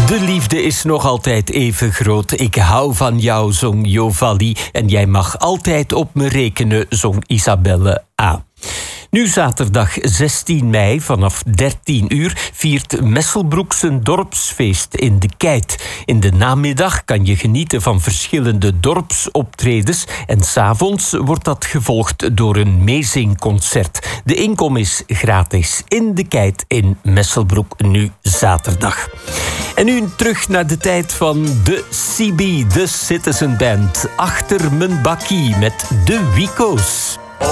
De liefde is nog altijd even groot. Ik hou van jou, zong Jovalli. En jij mag altijd op me rekenen, zong Isabelle A. Nu zaterdag 16 mei vanaf 13 uur viert Messelbroek zijn dorpsfeest in de Keit. In de namiddag kan je genieten van verschillende dorpsoptredens en 's avonds wordt dat gevolgd door een meezingconcert. De inkom is gratis in de Keit in Messelbroek, nu zaterdag. En nu terug naar de tijd van de CB, de Citizen Band. Achter mijn bakkie met de Wico's.